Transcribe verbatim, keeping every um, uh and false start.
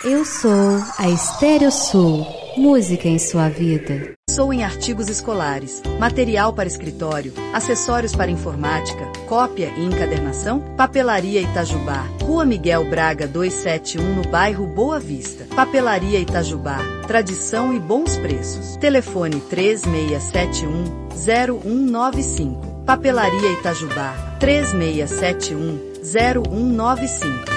Eu sou a Estéreo Sul, música em sua vida. Sou em artigos escolares, material para escritório, acessórios para informática, cópia e encadernação, Papelaria Itajubá, Rua Miguel Braga duzentos e setenta e um, no bairro Boa Vista. Papelaria Itajubá, tradição e bons preços. Telefone três seis sete um, zero um nove cinco. Papelaria Itajubá, três seis sete um, zero um nove cinco.